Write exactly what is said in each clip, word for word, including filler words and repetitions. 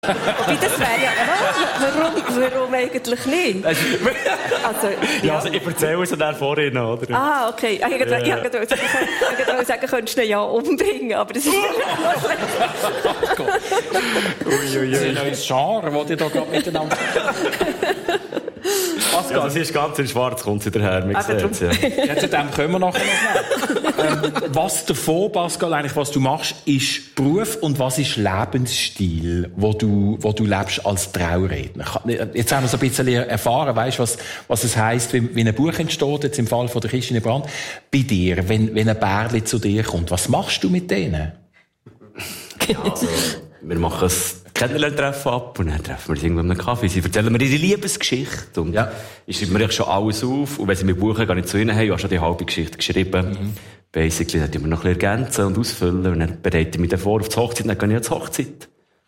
Wobei, das wäre ja... Warum, warum eigentlich nicht? Also, ja. ja, also ich erzähle es dann vorhin noch, oder? Ah, okay. Ich wollte ja. sagen, ich sagen, könntest du ihn ja umbringen, aber das ist... Oh ui, ui, ui. Das ist ein neues Genre, das ihr da gerade miteinander... Pascal, ja, das ist ganz in schwarz, kommt sie daher. Ja. Ja, zu dem kommen wir nachher noch ähm, was davon, Pascal, eigentlich, was du machst, ist Beruf und was ist Lebensstil, wo du, wo du lebst als Trauredner? Jetzt haben wir so ein bisschen erfahren, weißt, was, was es heisst, wenn, wenn ein Buch entsteht, jetzt im Fall von der Christine Brandt. Bei dir, wenn, wenn ein Bärli zu dir kommt, was machst du mit denen? Ja, also, wir machen es Kennenlerntreffen ab und dann treffen wir uns irgendwo in einem Kaffee. Sie erzählen mir ihre Liebesgeschichte und ja. ich schreibe mir schon alles auf und wenn sie mir buchen, gehe ich zu ihnen, hey, ich habe schon die halbe Geschichte geschrieben. Mhm. Basically, dann tun wir noch ein bisschen ergänzen und ausfüllen und dann bereite ich mich dann vor auf die Hochzeit, dann gehe ich zur Hochzeit.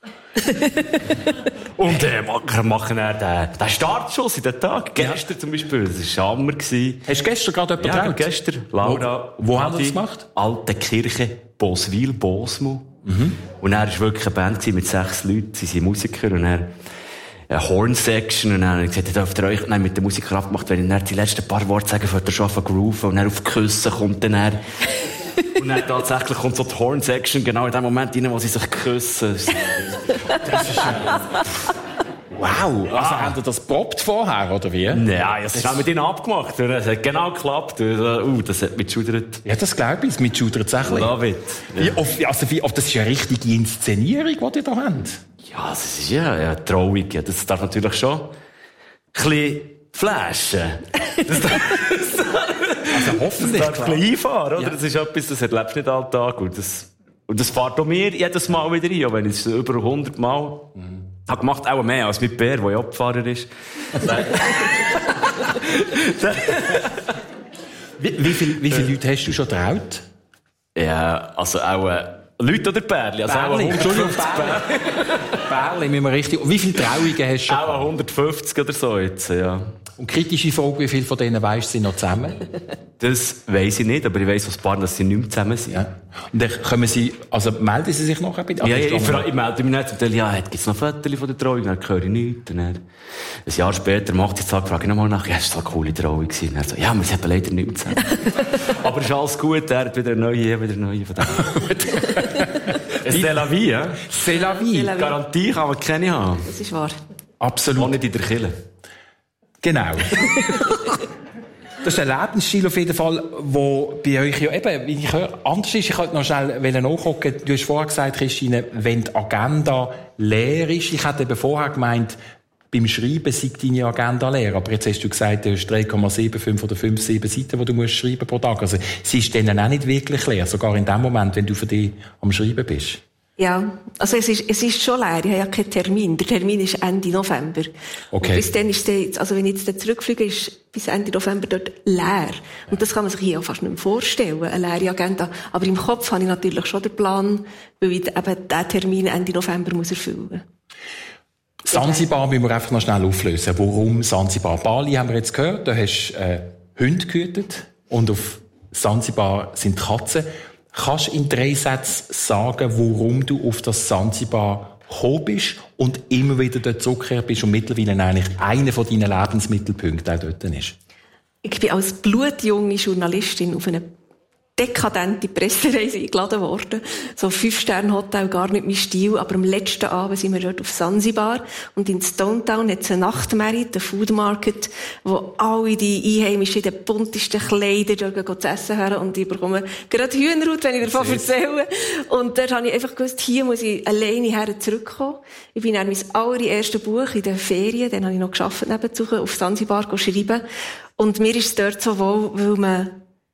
Und äh, machen, machen dann den, den Startschuss in den Tag. Gestern ja. zum Beispiel, das war Hammer. Hast du gestern gerade jemanden ja, getraut? gestern. Laura. Wo, wo haben wir das gemacht? Alte Kirche, Boswil, Bosmo. Mhm. Und er war wirklich eine Band mit sechs Leuten, sie sind Musiker, und er eine Horn-Section, und dann habe ich gesagt, ihr dürft ihr euch mit der Musiker abgemacht, wenn ich dann die letzten paar Worte sage, fährt er schon auf grooven, und dann auf Küssen kommt dann er. Und dann tatsächlich kommt so die Horn-Section genau in dem Moment rein, wo sie sich küssen. Das ist wow! Also, ah. Habt ihr das probt vorher, oder wie? Ja, das ist auch mit ihnen abgemacht. Es hat genau geklappt. Uh, das hat mitschudert. Ja, das glaube ich. Mitschudert es auch ein Love it. Ja. Wie oft, also, wie oft, das ist ja eine richtige Inszenierung, die ihr da habt. Ja, das ist ja, ja traurig. Ja, das darf natürlich schon ein bisschen flashen. Das darf, also, hoffentlich. Das darf ein bisschen einfahren, oder? Ja. Das ist etwas, das erlebst du nicht alltag. Und das, und das fährt auch mir jedes Mal wieder rein, auch wenn ich es über hundert Mal mhm. habe gemacht, auch mehr als mit Bär, der ja Abfahrer ist. wie, wie, viel, wie viele Leute hast du schon getraut? Ja, also auch äh, Leute oder Bärli? Also Bärli, hundertfünfzig Bärli. Bärli, müssen wir richtig... Wie viele Trauungen hast du schon? Auch hundertfünfzig oder so jetzt, ja. Und kritische Frage, wie viele von denen weisst sind noch zusammen? Das weiss ich nicht, aber ich weiss aus Paar, dass sie nicht mehr zusammen sind. Ja. Und dann kommen sie, also melden sie sich noch ein bisschen? Ja, ja, ich, ich, ich melde mich nicht zum Teil, ja, gibt's noch Fotos von der Trauung? Dann höre ich nichts. Und dann, ein Jahr später, macht ich Tag, frage ich nochmal nach, ja, es war so eine coole Trauung gewesen. Und er so, ja, wir sind leider nicht mehr zusammen. Aber es ist alles gut, er hat wieder eine neue, wieder eine neue von dem. C'est la vie, ja? C'est la vie. Garantie kann man keine haben. Das ist wahr. Absolut. Auch nicht in der Kirche. Genau. Das ist ein Lebensstil auf jeden Fall, wo bei euch ja eben, wie ich höre, anders ist. Ich wollte noch schnell nachgucken. Du hast vorher gesagt, Christine, wenn die Agenda leer ist. Ich hätte eben vorher gemeint, beim Schreiben sei deine Agenda leer. Aber jetzt hast du gesagt, du hast drei Komma sieben fünf oder fünf Komma sieben Seiten, die du musst schreiben pro Tag. Also, sie ist dann auch nicht wirklich leer. Sogar in dem Moment, wenn du für dich am Schreiben bist. Ja, also es ist, es ist schon leer. Ich habe ja keinen Termin. Der Termin ist Ende November. Okay. Und bis dann ist der, also wenn ich jetzt zurückfliege, ist bis Ende November dort leer. Und das kann man sich hier auch fast nicht mehr vorstellen, eine leere Agenda. Aber im Kopf habe ich natürlich schon den Plan, weil ich eben diesen Termin Ende November muss erfüllen muss. Sansibar müssen wir einfach noch schnell auflösen. Warum Sansibar? Bali haben wir jetzt gehört, da hast du äh, Hunde gehütet und auf Sansibar sind Katzen. Kannst du in drei Sätzen sagen, warum du auf das Sansibar gekommen bist und immer wieder dort zurückgekehrt bist und mittlerweile eigentlich einer von deinen Lebensmittelpunkten auch dort ist? Ich bin als blutjunge Journalistin auf eine dekadente Pressereise eingeladen worden. So Fünf-Sterne-Hotel, gar nicht mein Stil. Aber am letzten Abend sind wir dort auf Sansibar. Und in Stone Town hat es einen Nachtmarkt, einen Food Market, wo alle die Einheimischen in den buntesten Kleidern dort zu essen haben. Und ich bekomme gerade Hühnerhaut, wenn ich davon erzähle. Und dort habe ich einfach gewusst, hier muss ich alleine her zurückkommen. Ich bin dann mein allererstes Buch in den Ferien, dann habe ich noch gearbeitet nebenzu, auf Sansibar schreiben. Und mir ist es dort so wohl, weil man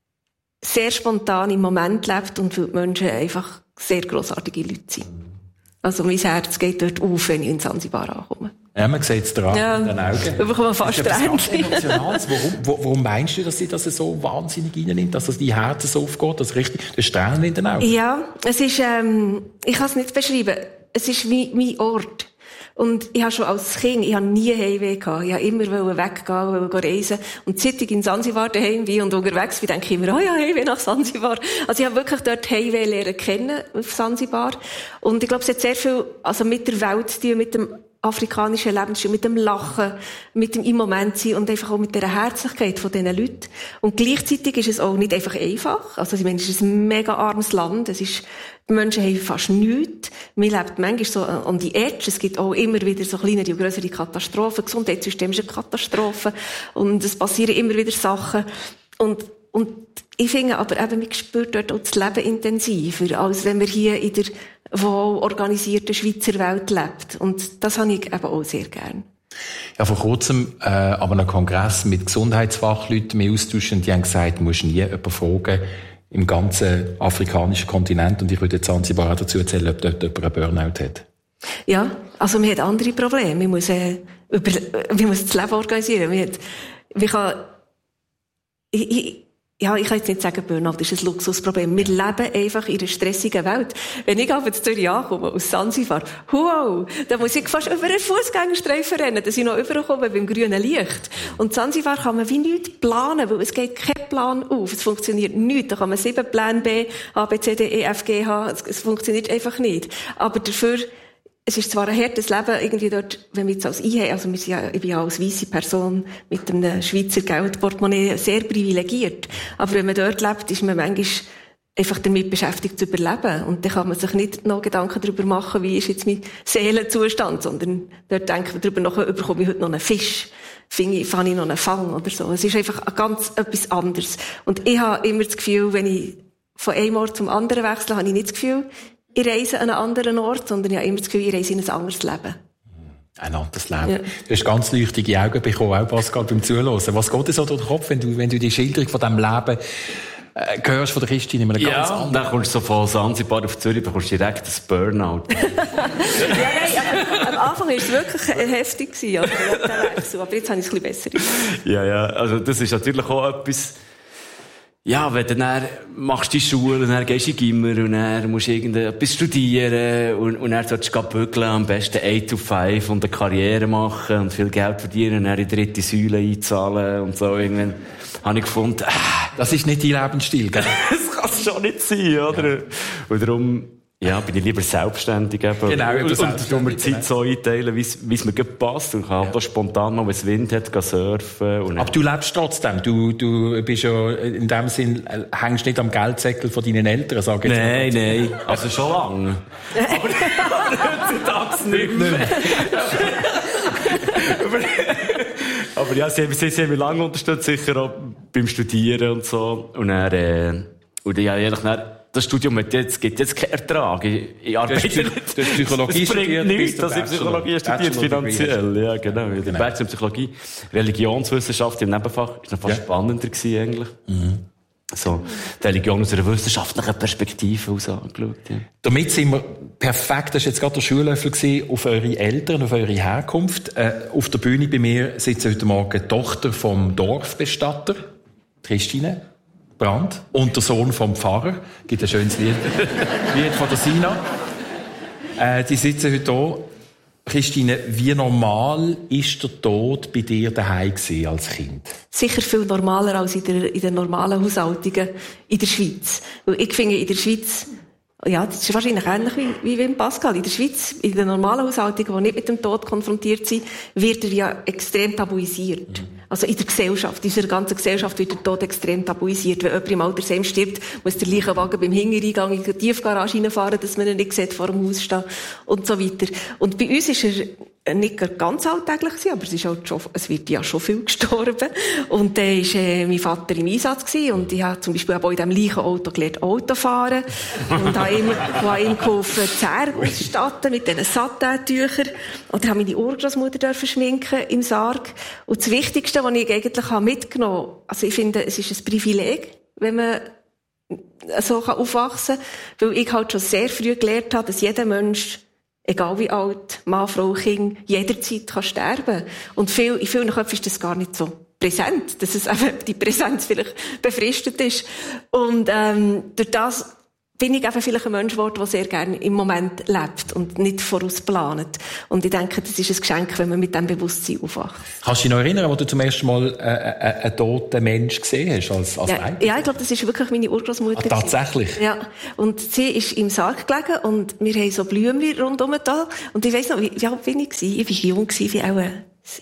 sehr spontan im Moment lebt und weil die Menschen einfach sehr grossartige Leute sind. Also mein Herz geht dort auf, wenn ich in Sansibar ankomme. Ja, man sieht es dran, ja, in den Augen. Wir bekommen fast Tränchen. Warum, warum meinst du, dass sie das so wahnsinnig reinnimmt, dass das die Herzen so aufgeht, dass richtig der Strähnen in den Augen? Ja, es ist, ähm, ich kann es nicht beschreiben. Es ist wie mein Ort. Und ich habe schon als Kind, ich habe nie Heimweh gehabt. Ich habe immer weggehen, wollte reisen. Und seit ich in Sansibar daheim bin und unterwegs bin, denke ich immer, oh ja, Heimweh nach Sansibar. Also ich habe wirklich dort Heimweh lernen kennen auf Sansibar. Und ich glaube, es hat sehr viel, also mit der Welt zu tun, mit dem afrikanischen Lebensstil, mit dem Lachen, mit dem im Moment sein und einfach auch mit der Herzlichkeit von diesen Leuten. Und gleichzeitig ist es auch nicht einfach einfach. Also, ich meine, es ist ein mega armes Land. Es ist, die Menschen haben fast nichts. Man lebt manchmal so an die Edge. Es gibt auch immer wieder so kleinere und grössere Katastrophen. Das Gesundheitssystem ist eine Katastrophe. Und es passieren immer wieder Sachen. Und, und ich finde aber eben, man spürt dort auch das Leben intensiver, als wenn man hier in der wohl organisierten Schweizer Welt lebt. Und das habe ich eben auch sehr gern. Ja, vor kurzem, äh, aber einem Kongress mit Gesundheitsfachleuten mehr austauschen, die haben gesagt, du musst nie jemanden fragen, im ganzen afrikanischen Kontinent, und ich würde jetzt Zanzibar auch dazu erzählen, ob dort jemand einen Burnout hat. Ja, also man hat andere Probleme. Man muss, äh, über, man muss das Leben organisieren. Man, hat, man kann, ich, ich, ja, ich kann jetzt nicht sagen, Burnout ist ein Luxusproblem. Wir leben einfach in einer stressigen Welt. Wenn ich auf zu Zürich ankomme, aus Sansibar, wow, dann muss ich fast über einen Fußgängerstreifen rennen, dass ich noch überkomme beim grünen Licht. Und Sansibar kann man wie nichts planen, weil es geht kein Plan auf. Es funktioniert nicht. Da kann man sieben Pläne B, A, B, C, D, E, F, G, H. Es, es funktioniert einfach nicht. Aber dafür, es ist zwar ein hartes Leben, irgendwie dort, wenn wir jetzt als I H, also wir sind ja, ich bin ja als weisse Person mit einem Schweizer Geldportemonnaie sehr privilegiert. Aber wenn man dort lebt, ist man manchmal einfach damit beschäftigt zu überleben. Und dann kann man sich nicht noch Gedanken darüber machen, wie ist jetzt mein Seelenzustand, sondern dort denkt man darüber nach, bekomme ich heute noch einen Fisch? Fange ich, fange ich noch einen Fang oder so. Es ist einfach ganz etwas anderes. Und ich habe immer das Gefühl, wenn ich von einem Ort zum anderen wechsle, habe ich nicht das Gefühl, ich reise an einen anderen Ort, sondern ich habe immer das Gefühl, ich reise in ein anderes Leben. Ein anderes Leben. Ja. Du hast ganz leuchtige Augen bekommen, auch Pascal, beim Zuhören. Was geht dir so durch den Kopf, wenn du, wenn du die Schilderung von diesem Leben äh, hörst von der Christine in einem ja, ganz anderen... dann kommst du so von Sansibar auf Zürich, bekommst direkt ein Burnout. Ja, nein, aber am Anfang war es wirklich heftig, also, aber jetzt habe ich es ein bisschen besser. Ja, ja, also das ist natürlich auch etwas... Ja, wenn du dann machst die Schule, und dann gehst du in Gimmer, und dann musst du irgendetwas studieren, und, und dann solltest du bügeln, am besten eight to five und eine Karriere machen und viel Geld verdienen, und dann in die dritte Säule einzahlen und so. Irgendwann habe ich gefunden, äh, das ist nicht dein Lebensstil, gell? Das kann es schon nicht sein, oder? Ja. Und darum, ja, bin ich lieber selbstständig eben. Genau, und, und, und mir die Zeit so einteilen, wie es mir gut passt. Und kann ja. da spontan mal, wenn es Wind hat, gehen surfen. Und aber du lebst trotzdem. Du, du bist ja, in dem Sinn, hängst nicht am Geldsäckel von deinen Eltern, sag ich jetzt. Nein, nein. Also schon lange. Aber heutzutage nicht mehr. Aber ja, sie, sie, sie haben mich lange unterstützt, sicher auch beim Studieren und so. Und dann, äh, und ja, ehrlich, dann, das Studium hat jetzt, gibt jetzt keinen Ertrag. Ich, ich arbeite nicht. Du hast Psychologie das studiert. Nichts, dass ich Psychologie studiert, finanziell. Ja, genau. genau. Die Bachelor in Psychologie, Religionswissenschaft im Nebenfach, ist noch fast ja. spannender gewesen, eigentlich. Mhm. So, die Religion aus einer wissenschaftlichen Perspektive aus angeschaut, ja. Damit sind wir perfekt, das war jetzt gerade der Schuhlöffel gewesen, auf eure Eltern, auf eure Herkunft. Äh, auf der Bühne bei mir sitzt heute Morgen die Tochter vom Dorfbestatter, Christine Brandt, und der Sohn vom Pfarrer. Gibt ein schönes Lied, Lied von der Sina. Äh, die sitzen heute hier. Christine, wie normal ist der Tod bei dir daheim gewesen als Kind? Sicher viel normaler als in der, in den normalen Haushaltungen in der Schweiz. Weil ich finde, in der Schweiz, ja, das ist wahrscheinlich ähnlich wie, wie beim Pascal. In der Schweiz, in den normalen Haushaltungen, die nicht mit dem Tod konfrontiert sind, wird er ja extrem tabuisiert. Mhm. Also in der Gesellschaft, in unserer ganzen Gesellschaft wird der Tod extrem tabuisiert. Wenn jemand im Altersheim stirbt, muss der Leichenwagen beim Hintereingang in die Tiefgarage reinfahren, dass man ihn nicht sieht, vor dem Haus stehen und so weiter. Und bei uns ist er nicht ganz alltäglich gewesen, aber es ist halt schon, es wird ja schon viel gestorben. Und dann war äh, mein Vater im Einsatz gewesen, und ich habe zum Beispiel auch in diesem Leichenauto gelernt, Auto fahren. Und habe ihm, habe ihm geholfen, die Zähne auszustatten mit diesen Satin-Tüchern. Oder habe meine Urgroßmutter dürfen schminken im Sarg. Und das Wichtigste, was ich eigentlich mitgenommen habe, also ich finde, es ist ein Privileg, wenn man so aufwachsen kann, weil ich halt schon sehr früh gelernt habe, dass jeder Mensch, egal wie alt, Mann, Frau, Kind, jederzeit kann sterben. Und viel, in vielen Köpfen ist das gar nicht so präsent, dass es eben die Präsenz vielleicht befristet ist. Und ähm, durch das bin ich einfach vielleicht ein Mensch geworden, der sehr gerne im Moment lebt und nicht vorausplant. Und ich denke, das ist ein Geschenk, wenn man mit diesem Bewusstsein aufwacht. Kannst du dich noch erinnern, wo du zum ersten Mal äh, äh, einen toten Mensch gesehen hast als, als ja, ja, ich glaube, das ist wirklich meine Urgroßmutter. Ah, tatsächlich? Ja. Und sie ist im Sarg gelegen und wir haben so Blümchen rundum da. Und ich weiss noch, wie, wie alt bin ich gewesen? Ich war jung gewesen, wie auch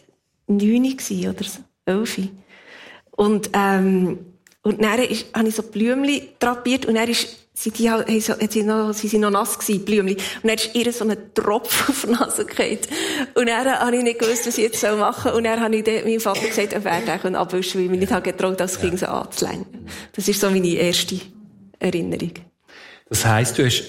neun gewesen oder so, elf. Und, ähm, und dann ist, habe ich so Blümchen drapiert und dann ist, sind die, haben so, sie noch, sie sind noch nass gewesen, Blümchen. Und dann ist ihr so ein Tropfen auf die Nase gefallen. Und dann habe ich nicht gewusst, was ich jetzt machen soll. Und dann habe ich dann meinem Vater gesagt, er werde ihn abwischen, weil ich mich nicht getraut, als Kind so anzulängen. Das ist so meine erste Erinnerung. Das heisst, du hast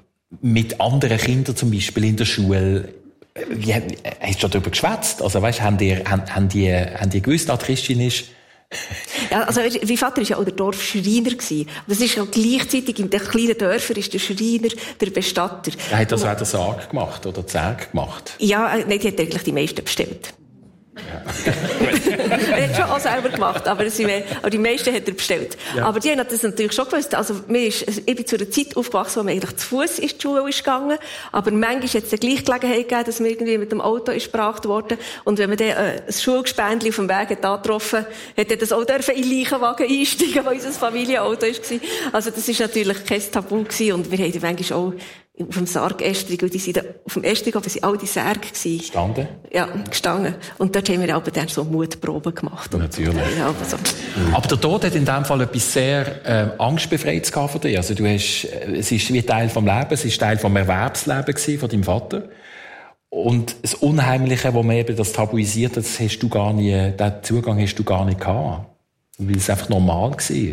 mit anderen Kindern zum Beispiel in der Schule, wie, hast du darüber geschwätzt? Also, weißt, haben die, haben, haben die, haben die gewusst, dass Christine ist? Ja, also, mein Vater war ja auch der Dorfschreiner gewesen. Das ist ja gleichzeitig in den kleinen Dörfern ist der Schreiner der Bestatter. Er hat das auch den Sarg gemacht, oder den Sarg gemacht? Ja, nein, die hat eigentlich die meisten bestellt. Ja. Er hat schon auch selber gemacht, aber, sie, aber die meisten hat er bestellt. Ja. Aber die haben das natürlich schon gewusst. Also, mir ist, ich bin zu einer Zeit aufgewachsen, wo man eigentlich zu Fuß in die Schule ist gegangen. Aber manchmal hat es eine Gleichgelegenheit gegeben, dass man irgendwie mit dem Auto ist gebracht worden. Und wenn man dann äh, ein Schulgespendli auf dem Weg hat angetroffen, hat er das auch dürfen in den Leichenwagen einsteigen, wo unser Familienauto war. Also, das ist natürlich kein Tabu gewesen. Und wir haben manchmal auch auf dem Sarg-Estrig, weil die sind auf dem Estrig, aber sind all die Särge gewesen. Gestanden? Ja, gestanden. Und dort haben wir aber dann so Mutproben gemacht. Natürlich. Ja, aber, so. mhm. aber der Tod hat in dem Fall etwas sehr äh, Angstbefreites gehabt von dir. Also du hast, es ist wie Teil vom Leben, es ist Teil vom Erwerbsleben gewesen, von deinem Vater. Und das Unheimliche, wo man eben das tabuisiert hat, das hast du gar nie, den Zugang hast du gar nicht gehabt. Weil es einfach normal war.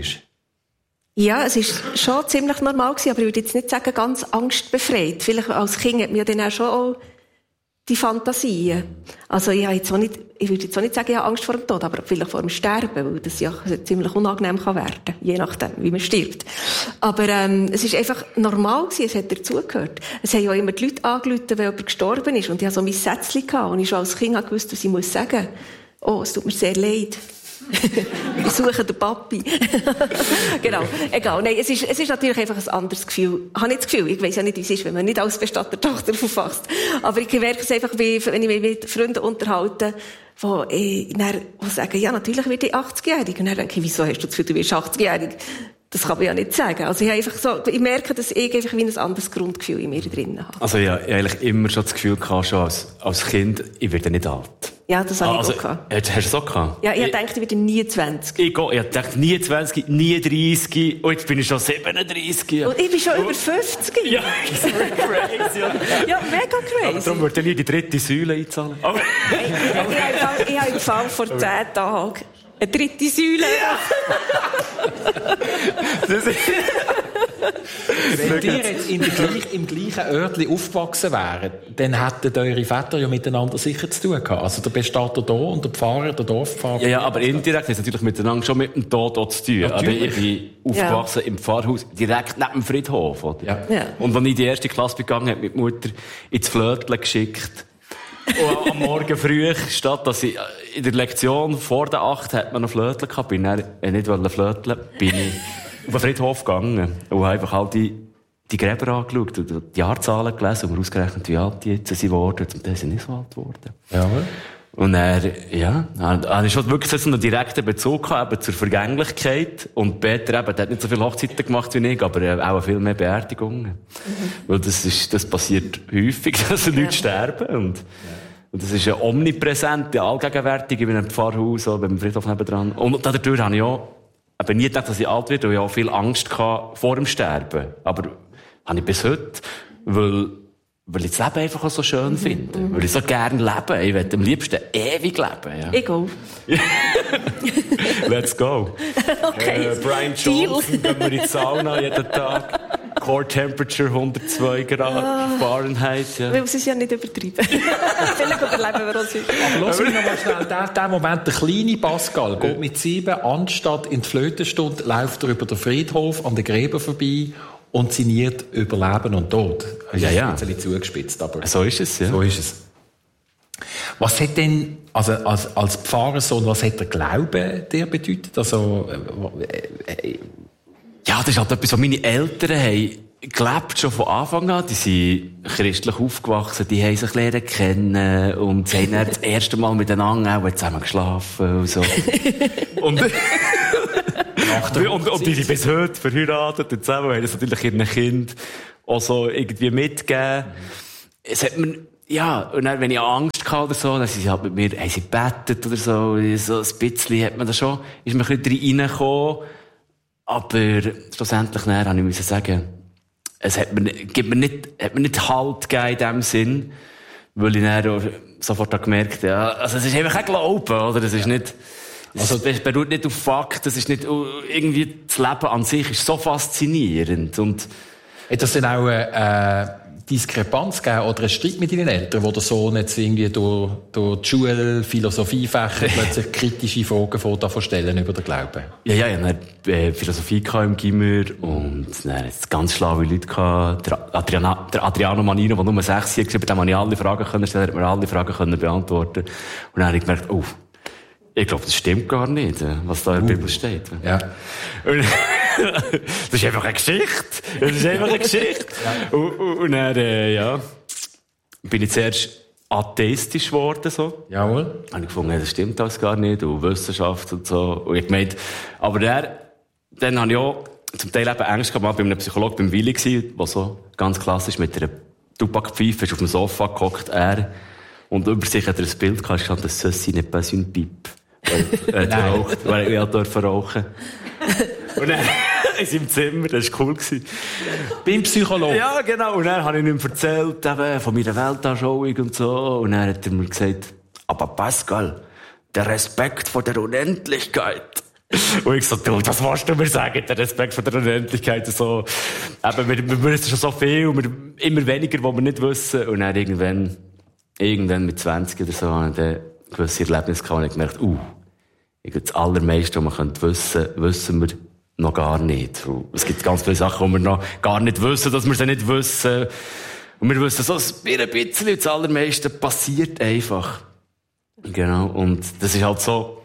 Ja, es ist schon ziemlich normal gewesen, aber ich würde jetzt nicht sagen, ganz angstbefreit. Vielleicht als Kind hat man ja dann auch schon auch die Fantasien. Also ich habe jetzt auch nicht, ich würde jetzt auch nicht sagen, ich habe Angst vor dem Tod, aber vielleicht vor dem Sterben, weil das ja ziemlich unangenehm kann werden, je nachdem, wie man stirbt. Aber ähm, es ist einfach normal gewesen, es hat dazugehört. Es haben ja immer die Leute angerufen, wenn jemand gestorben ist, und ich hatte so mein Sätzchen gehabt, und ich schon als Kind gewusst, was ich muss sagen. Oh, es tut mir sehr leid. Wir suchen den Papi. Genau. Egal. Nein, es ist, es ist natürlich einfach ein anderes Gefühl. Ich habe nicht das Gefühl, ich weiss ja nicht, wie es ist, wenn man nicht als Bestattertochter aufwachst. Aber ich merke es einfach, wie, wenn ich mich mit Freunden unterhalte, die, dann, die sagen, ja, natürlich werde ich achtzigjährig. Und dann denke ich, wieso hast du das Gefühl, du wirst achtzigjährig? Das kann man ja nicht sagen. Also ich habe einfach so, ich merke, dass ich einfach wie ein anderes Grundgefühl in mir drin habe. Also ja, ich habe eigentlich immer schon das Gefühl gehabt, schon als, als Kind, ich werde nicht alt. Ja, das habe also, ich auch gehabt. Hast du das auch gehabt? Ja, ich, ich dachte, ich werde nie zwanzig. Ich, ich dachte, nie zwanzig, nie dreißig, und jetzt bin ich schon siebenunddreißig. Ja. Und ich bin schon und, über fünfzig. Ja, das ist crazy. Ja, ja, mega crazy. Aber darum würde ich nie die dritte Säule einzahlen. Aber ich, ich habe im Fall vor zehn Tagen eine dritte Säule. Das ist Wenn ihr jetzt in der gleich, im gleichen Örtchen aufgewachsen wären, dann hätten eure Väter ja miteinander sicher zu tun gehabt. Also der Bestatter hier und der Pfarrer, der Dorfpfarrer. Ja, ja, aber indirekt ist natürlich miteinander schon mit dem Tod auch zu tun. Aber ich bin aufgewachsen ja. im Pfarrhaus, direkt neben dem Friedhof. Oder? Ja. Ja. Und als ich in die erste Klasse begangen habe, hat meine Mutter ins Flötchen geschickt. Und am Morgen früh, statt dass ich in der Lektion vor der acht hat man noch Flötchen gehabt, bin ich nicht Flötchen, bin ich auf den Friedhof gegangen und habe einfach all die, die Gräber angeschaut und die Jahrzahlen gelesen und mir ausgerechnet, wie alt die jetzt sind worden. Und dann sind nicht so alt geworden. Ja. Und er, ja, habe ich schon wirklich so einen direkten Bezug gehabt, eben zur Vergänglichkeit. Und Peter eben, der hat nicht so viele Hochzeiten gemacht wie ich, aber auch viel mehr Beerdigungen. Mhm. Weil das ist, das passiert häufig, dass Leute ja. sterben. Und, ja. und das ist ja omnipräsent, allgegenwärtig in einem Pfarrhaus oder beim Friedhof nebendran. Und dadurch habe ich auch eben nie gedacht, dass ich alt werde, weil ich auch viel Angst hatte vor dem Sterben. Aber habe ich bis heute, weil, weil ich das Leben einfach auch so schön mhm. finde. Mhm. Weil ich so gerne lebe. Ich will am liebsten ewig leben. Ja. Ich go. Let's go. Okay. Äh, Brian Johnson, gehen wir in die Sauna jeden Tag. Core Temperature hundertzwei Grad oh. Fahrenheit. Ja. Wir müssen es ja nicht übertreiben. Vielleicht überleben wir uns heute. Aber lass mich noch mal schnell. Der, der Moment, der kleine Pascal geht mit sieben, anstatt in die Flötenstunde, läuft er über den Friedhof an den Gräbern vorbei und sinniert über Leben und Tod. Das ja, ist ja. ein bisschen zugespitzt, aber so ist es, ja. So ist es. Was hat denn, also als, als Pfarrersohn, was hat der Glaube dir bedeutet? Also, äh, äh, ja, das ist halt etwas, was meine Eltern haben gelebt schon von Anfang an. Die sind christlich aufgewachsen, die haben sich lernen kennen und sie haben dann das erste Mal miteinander auch zusammen geschlafen und so. und, und, und die sind bis heute verheiratet und zusammen haben das natürlich ihren Kind auch so irgendwie mitgegeben. Es hat mir, ja, und dann, wenn ich Angst hatte oder so, dann sind sie halt mit mir, haben sie gebetet oder so, so ein bisschen hat man da schon, ist man ein bisschen reingekommen. Aber schlussendlich dann, habe ich müssen sagen, es hat mir, gibt mir nicht, hat mir nicht Halt gegeben in dem Sinn, weil ich dann sofort gemerkt habe, ja, also es ist einfach kein Glauben, oder? Es ist nicht, also, es beruht nicht auf Fakt, es ist nicht, irgendwie, das Leben an sich ist so faszinierend und, hat das denn auch eine äh, Diskrepanz gegeben oder einen Streit mit deinen Eltern, wo der Sohn jetzt irgendwie durch, durch die Schule, Philosophiefächer plötzlich kritische Fragen von davon stellen über den Glauben? Ja, ja, ich hatte äh, Philosophie im Gimmer und dann jetzt ganz schlaue Leute gehabt. Der, Adriana, der Adriano Manino, der nur sechs Jahre war, bei dem habe ich alle Fragen können stellen, hat mir alle Fragen können beantworten. Und dann habe ich gemerkt, oh, ich glaube, das stimmt gar nicht, was da in der uh, Bibel steht. Ja. Und das ist einfach eine Geschichte. Das ist einfach eine Geschichte. Ja. Und, und, und dann, äh, ja, bin ich zuerst atheistisch geworden, so. Jawohl. Habe ich gefunden, das stimmt alles gar nicht, und Wissenschaft und so. Und ich gemeint, aber dann, dann habe ich auch zum Teil eben Angst gehabt, mal bei einem Psychologen beim Willi gewesen, der so ganz klassisch mit einer Tupakpfeife ist auf dem Sofa gehockt, er, und über sich hat er ein Bild gehabt, stand, das «Ceci n'est pas une pipe». Er hat geraucht, weil er durfte rauchen. Und dann, in seinem Zimmer, das war cool. Beim Psychologen? Ja, genau. Und dann habe ich ihm erzählt, eben, von meiner Weltanschauung und so. Und dann hat er mir gesagt, aber Pascal, der Respekt vor der Unendlichkeit. Und ich so, du, das willst du mir sagen, der Respekt vor der Unendlichkeit. So, eben, wir, wir wissen schon so viel, wir, immer weniger, was wir nicht wissen. Und dann irgendwann, irgendwann mit zwanzig oder so, habe ich dann gewisse Erlebnisse gehabt und ich gemerkt, uh, das Allermeiste, was man wissen könnte, wissen wir noch gar nicht. Und es gibt ganz viele Sachen, die wir noch gar nicht wissen, dass wir sie nicht wissen. Und wir wissen so ein bisschen, das Allermeiste passiert einfach. Genau. Und das ist halt so,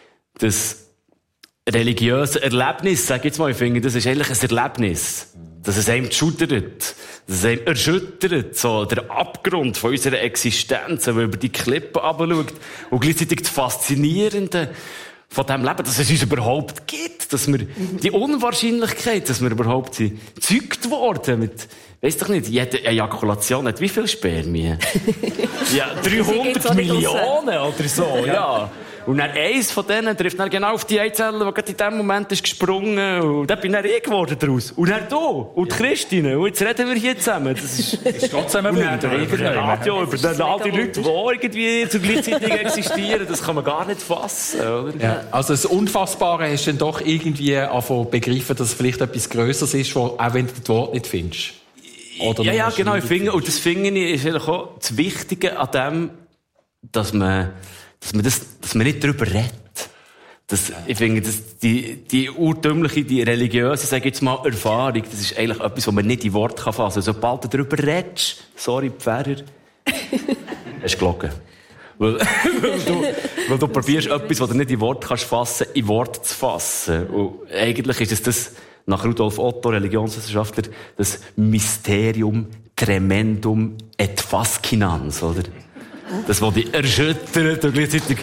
das religiöse Erlebnis, sag ich jetzt mal, ich finde, das ist eigentlich ein Erlebnis. Dass es einem schudert. Dass es einem erschüttert. So, der Abgrund von unserer Existenz, wenn man über die Klippen runterschaut. Und gleichzeitig das Faszinierende von dem Leben, dass es uns überhaupt gibt. Dass wir, die Unwahrscheinlichkeit, dass wir überhaupt sind, gezeugt worden mit, weiss doch nicht, jede Ejakulation hat wie viel Spermien? Ja, dreihundert Millionen oder so, ja. Und dann eins von denen trifft dann genau auf die Eizelle, die gerade in dem Moment ist gesprungen. Und dann bin dann ich geworden daraus. Und dann du. Und die Christine. Und jetzt reden wir hier zusammen. Das ist, ist trotzdem ein Wunder. Über den Radio, über den, all die Leute, die irgendwie zur gleichzeitig existieren. Das kann man gar nicht fassen, oder? Ja. Also das Unfassbare hast du dann doch irgendwie angefangen begriffen, dass es vielleicht etwas Grösseres ist, wo, auch wenn du das Wort nicht findest. Oder ja, ja, genau. Ich finde, und das finde ich, ist eigentlich auch das Wichtige an dem, dass man, dass man das, dass man nicht darüber redet. Das, ich finde, das, die, die urtümliche, die religiöse, sag ich jetzt mal, Erfahrung, das ist eigentlich etwas, was man nicht in Worte fassen kann. Also, sobald du darüber redest, sorry, Pfarrer, hast du gelogen. Weil, weil du, weil du probierst, etwas, was du nicht in Worte kannst fassen, in Worte zu fassen. Und eigentlich ist es das, nach Rudolf Otto, Religionswissenschaftler, das Mysterium tremendum et fascinans, oder? Das, was dich erschüttert und gleichzeitig...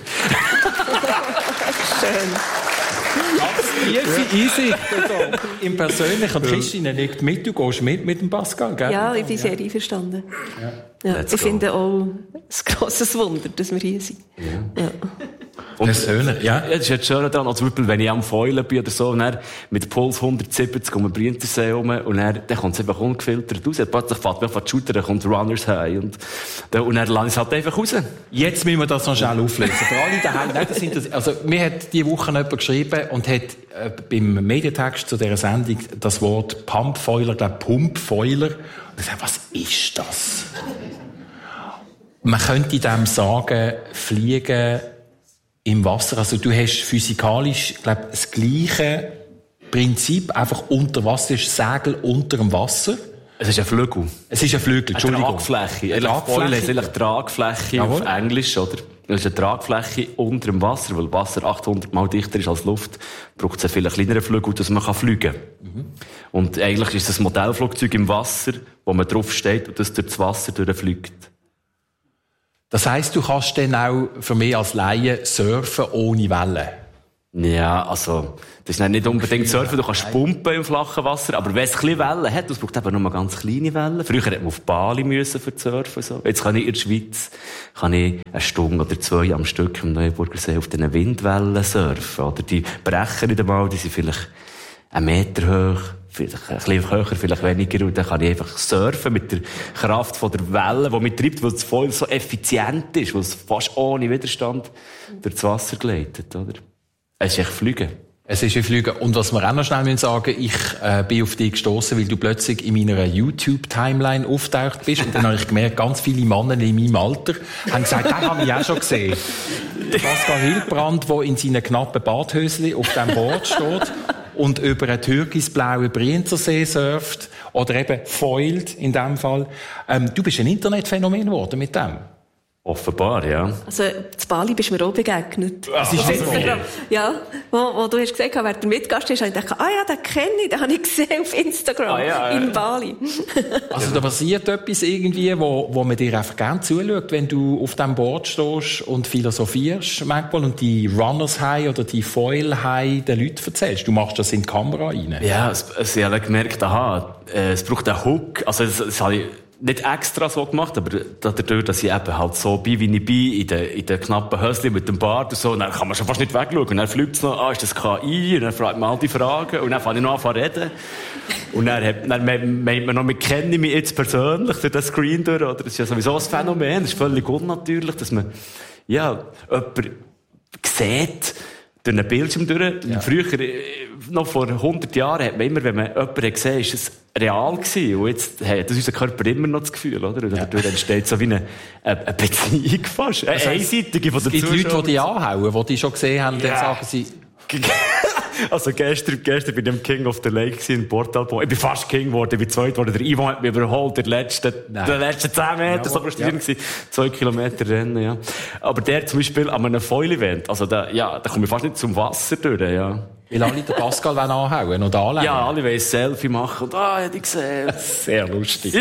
Schön. Ganz tiefe Einsicht im Persönlichen. Christine liegt mit, du gehst mit mit dem Pascal, gell? Ja, ich bin sehr einverstanden. Ja. Ja, ich finde auch ein grosses Wunder, dass wir hier sind. Ja. Ja. Und persönlich, ja. Ja, das ist jetzt schön daran, zum Beispiel, wenn ich am Fäulen bin oder so, und dann mit Puls hundertsiebzig um den Brienzersee rum, und dann, dann kommt es einfach ungefiltert raus. Plötzlich fährt mir von der Shooter, dann kommt Runners High, und dann, und dann lasse ich es halt einfach raus. Jetzt müssen wir das noch schnell auflösen. Für alle daheim, nein, das sind das, also, mir hat diese Woche jemand geschrieben und hat, äh, beim Medientext zu dieser Sendung das Wort Pumpfoiler, ich glaube, Pumpfoiler. Und ich sage, was ist das? Man könnte dem sagen, Fliegen im Wasser. Also du hast physikalisch, glaube das gleiche Prinzip, einfach unter Wasser, ist Segel unter dem Wasser. Es ist ein Flügel. Es ist ein Flügel, Entschuldigung. Eine Tragfläche. Eine Tragfläche. Es ist Tragfläche Jawohl. auf Englisch, oder? Es ist eine Tragfläche unter dem Wasser, weil Wasser achthundert Mal dichter ist als Luft, braucht es einen viel kleineren Flügel, dass man fliegen kann. Mhm. Und eigentlich ist es ein Modellflugzeug im Wasser, wo man drauf steht und das durch das Wasser durchfliegt. Das heisst, du kannst dann auch für mich als Laie surfen ohne Wellen? Ja, also, das ist nicht unbedingt surfen, du kannst pumpen im flachen Wasser, aber wenn es ein bisschen Wellen hat, das braucht eben nur ganz kleine Wellen. Früher hätte man auf Bali müssen für surfen, so. Jetzt kann ich in der Schweiz, kann ich eine Stunde oder zwei am Stück im Neuenburger See auf diesen Windwellen surfen, oder? Die brechen nicht einmal, die sind vielleicht einen Meter hoch, vielleicht ein bisschen höher, vielleicht weniger, und dann kann ich einfach surfen mit der Kraft von der Welle, die mich treibt, weil es voll so effizient ist, weil es fast ohne Widerstand durchs Wasser gleitet, oder? Es ist echt Fliegen. Es ist ein Fliegen. Und was wir auch noch schnell sagen müssen, ich äh, bin auf dich gestossen, weil du plötzlich in meiner YouTube-Timeline auftaucht bist. Und dann habe ich gemerkt, ganz viele Männer in meinem Alter haben gesagt, den habe ich auch schon gesehen. Pascal Hildbrand, der in seinen knappen Badhöschen auf dem Board steht und über einen türkisblauen Brienzersee surft. Oder eben foiled in dem Fall. Ähm, du bist ein Internetphänomen geworden mit dem. Offenbar, ja. Also, zu Bali bist du mir auch begegnet. Das ist also, ja, wo, wo du hast gesagt hast, wer der Mitgast ist, habe ich gedacht, ah ja, den kenne ich, den habe ich gesehen auf Instagram, ah, ja, in ja. Bali. Also, da passiert etwas irgendwie, wo, wo man dir einfach gerne zuschaut, wenn du auf dem Board stehst und philosophierst manchmal und die Runners High oder die Foil High den Leuten erzählst. Du machst das in die Kamera rein. Ja, es, es, ich habe gemerkt, aha, es braucht einen Hook. Also, es, es habe ich nicht extra so gemacht, aber dadurch, dass ich eben halt so bin, wie ich bin, in den, in den knappen Höschen mit dem Bart und so, und dann kann man schon fast nicht wegschauen. Und dann fliegt es noch, ah, ist das K I? Und dann fragt man all die Fragen. Und dann fange ich noch an zu reden. Und dann, hat, dann meint man noch, wir kennen mich jetzt persönlich durch den Screen durch, oder? Das ist ja sowieso ein Phänomen. Das ist völlig unnatürlich, dass man, ja, jemanden sieht, durch einen Bildschirm durch. Ja. Früher, noch vor hundert Jahren, hat man immer, wenn man jemanden gesehen hat, ist es real gewesen. Und jetzt hat unser Körper immer noch das Gefühl, oder? Und dadurch ja. entsteht so wie eine, eine Beziehung fast. Eine also einseitige von der Zuschauer. Es gibt Leute, die dich anhauen, die dich schon gesehen haben, ja. dann sagen sie... Also gestern, gestern bin ich im King of the Lake in Portalpo. Ich bin fast King geworden, ich bin zweit geworden. Der Ivo hat mich überholt, der letzte, der letzte zehn Meter, ja, so frustrierend ja. gewesen. Zwei Kilometer Rennen, ja. Aber der zum Beispiel an einem Foil-Event, also da, ja, da komme ich fast nicht zum Wasser durch, ja. Weil alle den Pascal anhauen und anlegen. Ja, alle wollen ein Selfie machen und, ah, hätte ich gesehen. Sehr lustig.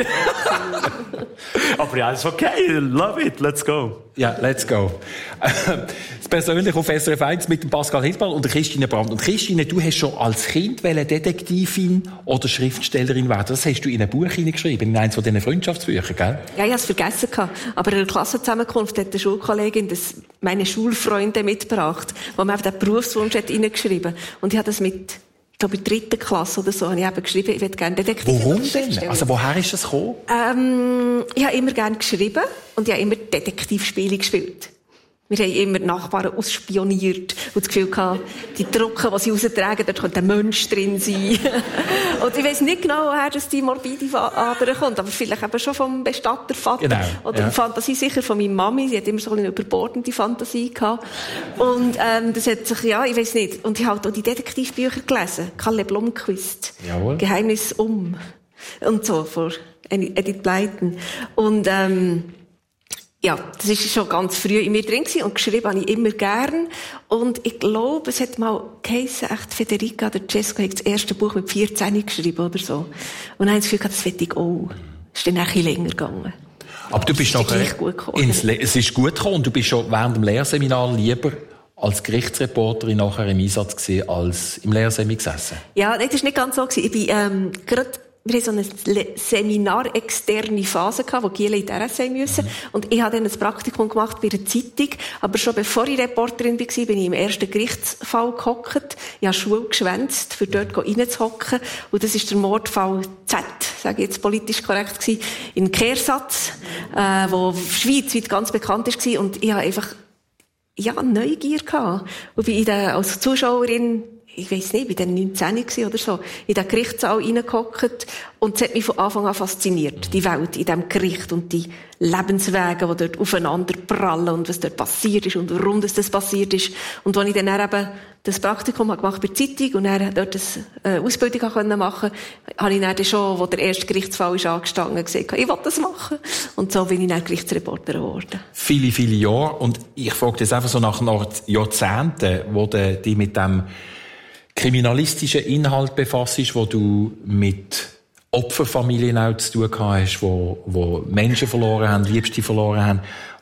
Aber ja, das ist okay. Love it. Let's go. Ja, let's go. Das persönlich auf S R F eins mit dem Pascal Hildbrand und der Christine Brandt. Und Christine, du hast schon als Kind Detektivin oder Schriftstellerin werden. Das hast du in ein Buch hineingeschrieben, in eins von diesen Freundschaftsbüchern, gell? Ja, ich habe es vergessen gehabt. Aber in der Klassenzusammenkunft hat eine Schulkollegin das meine Schulfreunde mitgebracht, wo man den Berufswunsch hat hineingeschrieben. Und ich habe das mit, ich glaube, in der dritten Klasse oder so, habe ich eben geschrieben, ich würde gerne Detektivin. Warum denn? Also, woher ist das gekommen? Ähm, ich habe immer gerne geschrieben und ich habe immer Detektivspiele gespielt. Wir haben immer die Nachbarn ausspioniert und das Gefühl gehabt, die Drucken, die sie raustragen, dort könnte ein Mensch drin sein. Und ich weiss nicht genau, woher das die morbide Ader kommt, aber vielleicht eben schon vom Bestattervater. Genau, oder ja. Die Fantasie sicher von meiner Mami. Sie hat immer so eine überbordende Fantasie gehabt. Und, ähm, das hat sich, ja, ich weiss nicht. Und ich habe halt auch die Detektivbücher gelesen. Kalle Blomqvist. Jawohl. Geheimnis um. Und so, von Edith Blyton. Und, ähm, ja, das ist schon ganz früh in mir drin gewesen und geschrieben habe ich immer gern. Und ich glaube, es hat mal geheissen, echt Federica oder Cesco hat das erste Buch mit vierzehn geschrieben oder so. Und dann habe ich das Gefühl gehabt, das will ich auch. Es ist dann ein bisschen länger gegangen. Aber du bist noch ins Le- es ist gut gekommen und du bist schon während dem Lehrseminar lieber als Gerichtsreporterin nachher im Einsatz gewesen, als im Lehrseminar gesessen? Ja, nein, das war nicht ganz so gewesen. Ich bin, ähm, gerade wir hatten so eine Seminar-externe Phase gehabt, wo Giele in die R S A müssen. Mhm. Und ich habe dann ein Praktikum gemacht bei einer Zeitung. Aber schon bevor ich Reporterin war, bin ich im ersten Gerichtsfall gehockt. Ich habe Schule geschwänzt, für dort reinzuhocken. Und das ist der Mordfall Z, sage ich jetzt politisch korrekt gewesen, in Kehrsatz, äh, wo schweizweit ganz bekannt war. Und ich habe einfach, ja, Neugier gehabt. Und bin ich dann als Zuschauerin ich weiss nicht, ich war dann neunzehn oder so, in den Gerichtssaal reingehockt und es hat mich von Anfang an fasziniert, die Welt in diesem Gericht und die Lebenswege, die dort aufeinander prallen und was dort passiert ist und warum das, das passiert ist. Und als ich dann eben das Praktikum gemacht bei der Zeitung und dann dort eine Ausbildung machen konnte, habe ich dann schon, wo der erste Gerichtsfall ist angestanden, gesagt, ich will das machen. Und so bin ich dann Gerichtsreporterin geworden. Viele, viele Jahre. Und ich frage jetzt einfach so nach, nach Jahrzehnten, wo du dich mit dem kriminalistischen Inhalt befasst, wo du mit Opferfamilien auch zu tun hast, wo, wo Menschen verloren haben, Liebste verloren haben,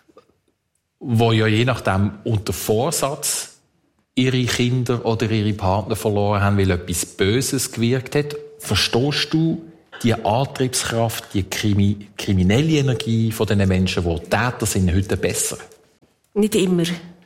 wo ja je nachdem unter Vorsatz ihre Kinder oder ihre Partner verloren haben, weil etwas Böses gewirkt hat. Verstehst du die Antriebskraft, die Krimi- kriminelle Energie von den Menschen, die Täter sind, heute besser? Nicht immer.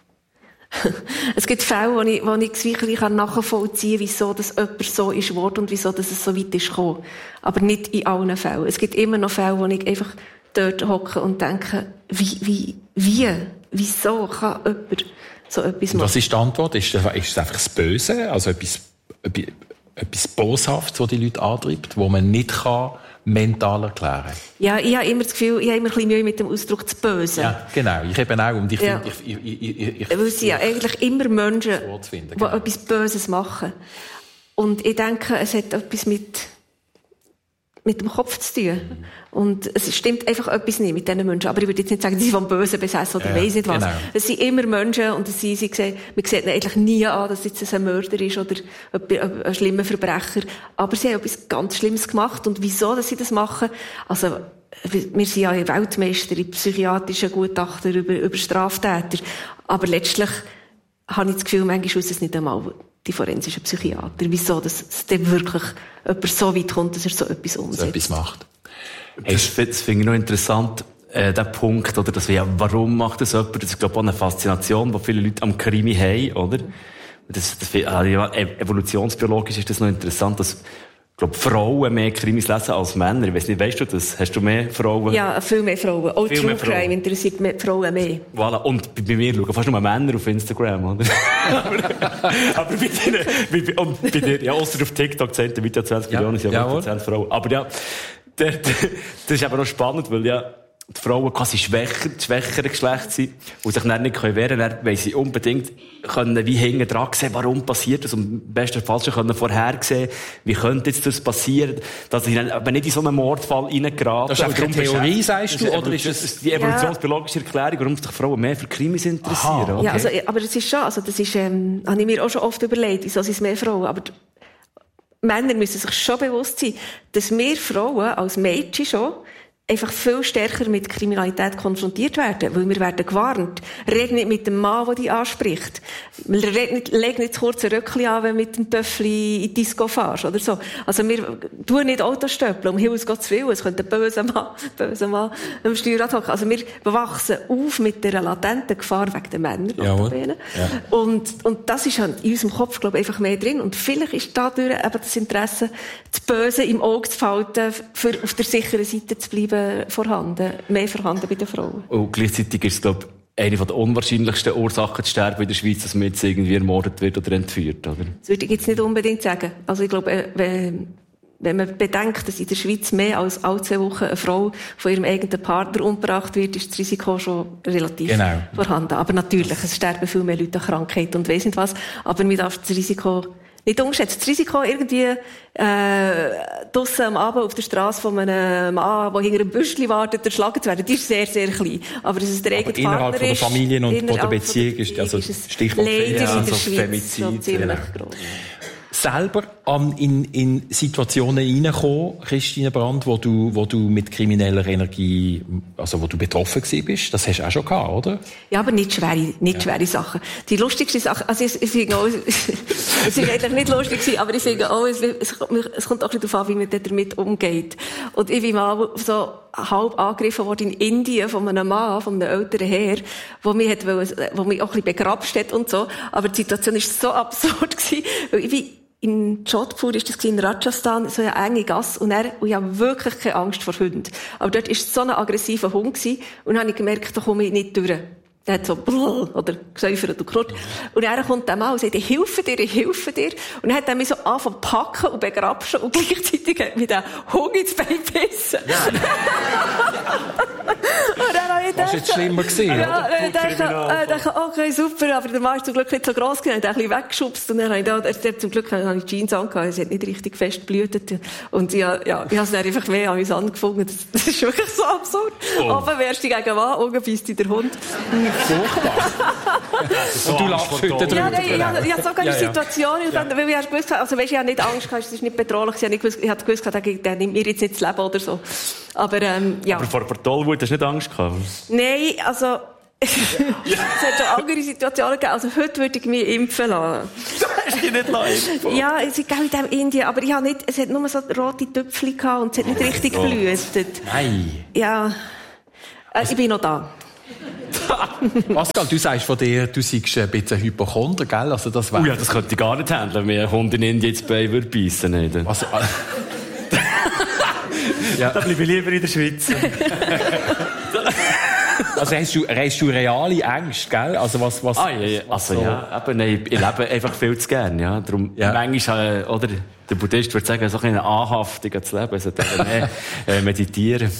Es gibt Fälle, wo ich, wo ich wirklich nachvollziehen kann, wieso das jemand so ist geworden und wieso das es so weit ist gekommen. Aber nicht in allen Fällen. Es gibt immer noch Fälle, wo ich einfach dort hocke und denke, wie, wie, wie, wieso kann jemand so etwas machen? Was ist die Antwort? Ist es einfach das Böse? Also etwas, etwas, etwas Boshaftes, das die Leute antreibt, wo man nicht kann mental erklären kann? Ja, ich habe immer das Gefühl, ich habe immer ein bisschen Mühe mit dem Ausdruck «das Böse». Ja, genau. Ich eben auch. Und ich ja. finde, ich, ich, ich, ich, ich Weil es sind ja eigentlich immer Menschen, finden, die genau. etwas Böses machen. Und ich denke, es hat etwas mit, mit dem Kopf zu tun. Mhm. Und es stimmt einfach etwas nicht mit diesen Menschen. Aber ich würde jetzt nicht sagen, sie sind vom Bösen besessen oder ja, weiss nicht was. Genau. Es sind immer Menschen und sie, sie sehen, man sieht ihnen eigentlich nie an, dass jetzt ein Mörder ist oder ein, ein schlimmer Verbrecher. Aber sie haben etwas ganz Schlimmes gemacht. Und wieso, dass sie das machen? Also, wir sind ja Weltmeister in psychiatrischen Gutachten über, über Straftäter. Aber letztlich habe ich das Gefühl, manchmal ist es nicht einmal die forensischen Psychiater. Wieso, dass es dann wirklich jemand so weit kommt, dass er so etwas umsetzt. So etwas macht. Das, das finde ich noch interessant, äh, der Punkt, oder, dass wir, ja, warum macht das jemand? Das ist, glaube ich, auch eine Faszination, die viele Leute am Krimi haben, oder? Das, das, ja, evolutionsbiologisch ist das noch interessant, dass, ich glaube, Frauen mehr Krimis lesen als Männer. Ich weiss nicht, weißt du das? Hast du mehr Frauen? Ja, viel mehr Frauen. Auch True Crime interessiert mehr Frauen mehr. Voilà. Und bei mir schauen fast nur Männer auf Instagram, oder? aber, aber bei dir, bei, und bei dir, ja, ausser auf TikTok zählt der Video zwanzig ja, Millionen, ja, ja zehn Frauen. Aber ja, das, das ist aber noch spannend, weil ja, die Frauen quasi schwächer, schwächere Geschlecht sind und sich dann nicht wehren können, weil sie unbedingt können wie hinten dran sehen, warum passiert das und im besten Fall schon können vorhersehen, wie könnte jetzt das passieren, dass sie dann aber nicht in so einen Mordfall reingeraten. Das ist einfach eine Theorie, sagst du, oder ist das die evolutionsbiologische Erklärung, warum sich Frauen mehr für Krimis interessieren? Okay. Ja, also, aber das ist schon, also das ist, ähm, habe ich mir auch schon oft überlegt, wieso sind es mehr Frauen, aber Männer müssen sich schon bewusst sein, dass wir Frauen als Mädchen schon einfach viel stärker mit Kriminalität konfrontiert werden, weil wir werden gewarnt. Red nicht mit dem Mann, der dich anspricht. Red nicht, leg nicht das kurze Röckchen an, wenn du mit dem Töffli in die Disco fährst, oder so. Also wir tun nicht Autostöppeln, um Himmels Gottes Willen. Es könnte ein böser Mann, böser Mann am Steuerrad hocken. Also wir wachsen auf mit dieser latenten Gefahr wegen den Männern. Ja. Und, und das ist halt in unserem Kopf, glaube ich, einfach mehr drin. Und vielleicht ist dadurch eben das Interesse, das Böse im Auge zu behalten, für auf der sicheren Seite zu bleiben, vorhanden, mehr vorhanden bei den Frauen. Und gleichzeitig ist es, glaube ich, eine der unwahrscheinlichsten Ursachen zu sterben in der Schweiz, dass man jetzt irgendwie ermordet wird oder entführt, oder? Das würde ich jetzt nicht unbedingt sagen. Also ich glaube, wenn, wenn man bedenkt, dass in der Schweiz mehr als alle zwei Wochen eine Frau von ihrem eigenen Partner umgebracht wird, ist das Risiko schon relativ genau. vorhanden. Aber natürlich, es sterben viel mehr Leute an Krankheit und weiss nicht was, aber man darf das Risiko nicht unterschätzt. Das Risiko, irgendwie äh, draussen am Abend auf der Straße von einem Mann, der hinter einem Büschli wartet, erschlagen zu werden, die ist sehr, sehr klein. Aber dass es der eigene Partner ist... Innerhalb von der Familien und von der Beziehung ist, also ist Stichwort leider ja, in der also Schweiz Femizid, so ziemlich genau. groß. Selber an, in, in Situationen reinkommen, Christine Brandt, wo du, wo du mit krimineller Energie, also wo du betroffen gewesen bist, das hast du auch schon gehabt, oder? Ja, aber nicht schwere, nicht ja. schwere Sachen. Die lustigste Sache, also ich, ich finde auch, es ist eigentlich nicht lustig gewesen, aber ich finde auch, es, es, es kommt auch ein bisschen darauf an, wie man damit umgeht. Und ich bin mal so halb angegriffen worden in Indien von einem Mann, von einem älteren Herr, wo mich hat, wo mich auch ein bisschen begrapscht hat und so. Aber die Situation war so absurd gewesen, weil ich bin in Jodhpur ist das in Rajasthan, so eine enge Gasse, und er, und ich habe wirklich keine Angst vor Hunden. Aber dort war so ein aggressiver Hund gewesen, und dann habe ich gemerkt, da komme ich nicht durch. Der hat so brrr, oder gesäufert und gekrutscht. Und er kommt dann mal und sagt, ich helfe dir, ich helfe dir. Und dann hat er mich so angefangen zu packen und begrapschen und gleichzeitig hat mich der Hund ins Bein gebissen. Ja. Und dann habe ich das war jetzt schlimmer gewesen, ja, oder? Ich dachte, äh, dachte, okay, super, aber der Mann ist zum Glück nicht so gross gewesen, er hat ein bisschen weggeschubst und dann habe ich da, der, zum Glück habe ich Jeans angehabt, es hat nicht richtig fest geblutet und ja, ja, ich habe es dann einfach mehr amüsant gefunden, das, das ist wirklich so absurd. Oh. Oben wärst du gegen Mann, unten beißt dich der Hund. So und du lachst heute drüber. Ja, nein, ich hatte ja, sogar eine ja, Situation, ja. Weil ich habe gewusst, also weißt, ich habe nicht Angst gehabt, es ist nicht bedrohlich, ich habe nicht gewusst, ich habe gewusst, der, der nimmt mir jetzt nicht das Leben oder so. Aber, ähm, ja. Aber vor der Tollwut hast du nicht Angst gehabt? Nein, also, es hat schon andere Situationen gegeben. Also heute würde ich mich impfen lassen. Du hast dich nicht impfen? Ja, es ist in diesem Indien, aber ich habe nicht, es hat nur so rote Tüpfchen gehabt und es hat nicht richtig oh. geblutet. Nein. Ja, äh, ich bin noch da. Pascal, du sagst von dir, du seist ein bisschen Hypochonder, gell? Also das oh ja, das könnte ich gar nicht handeln, wenn ein Hund in Indien ins Bein würde beißen würde. Also, ja. Da bleibe ich lieber in der Schweiz. Also hast du, hast du reale Ängste, gell? Also was, was, ah, ja, ja. Also so. Ja, eben, nein, ich lebe einfach viel zu gern, ja. Darum, ja. Manchmal, äh, oder, der Buddhist würde sagen, so eine Anhaftung ans Leben, also mehr äh, meditieren.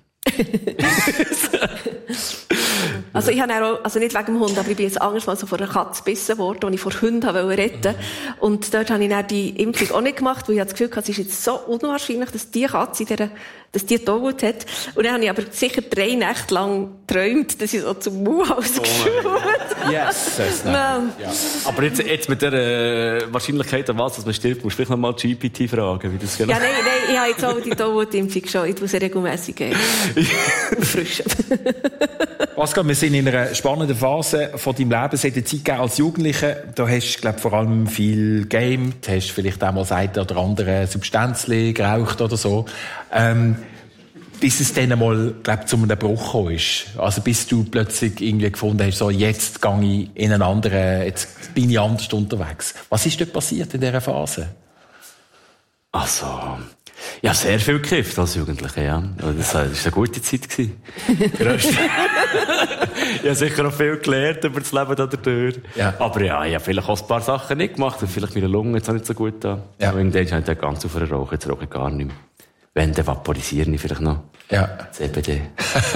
Also ich habe auch, also nicht wegen dem Hund, aber ich bin jetzt anders mal so von einer Katze gebissen worden, die ich vor Hunden wollte retten. Und dort habe ich dann die Impfung auch nicht gemacht, weil ich das Gefühl hatte, es ist jetzt so unwahrscheinlich, dass die Katze in dieser, dass die Tollwut hat. Und dann habe ich aber sicher drei Nächte lang geträumt, dass ich so zum Mauhaus geschaut habe. Yes, das no. ja. Aber jetzt, jetzt mit der äh, Wahrscheinlichkeit, an was dass man stirbt, musst du vielleicht noch mal G P T fragen, wie das genau. Ja, nein, nein, ich habe jetzt auch die Tollwut-Impfung schon. Ich muss sie regelmässig geben. Frischen. Pascal, wir sind in einer spannenden Phase von deinem Leben. Es hat eine Zeit gegeben als Jugendlicher. Da hast du, glaube vor allem viel gegamed, hast vielleicht auch mal das eine oder andere Substanzli geraucht oder so. Ähm, bis es dann einmal, glaube zu einem Bruch gekommen ist. Also bis du plötzlich irgendwie gefunden hast, so, jetzt gehe ich in einen anderen, jetzt bin ich anders unterwegs. Was ist dort passiert in dieser Phase? Also, ja, sehr viel gekifft als Jugendlicher, ja. Das war eine gute Zeit. Ich habe sicher auch viel gelernt über das Leben da dadurch. Ja. Aber ja, ich habe vielleicht auch ein paar Sachen nicht gemacht und vielleicht meine Lungen jetzt auch nicht so gut da. Ja. Aber irgendwann habe ich ganz auf einer Rauch, jetzt rauche ich gar nicht mehr. Wenn, dann vaporisiere ich vielleicht noch. Ja. C B D.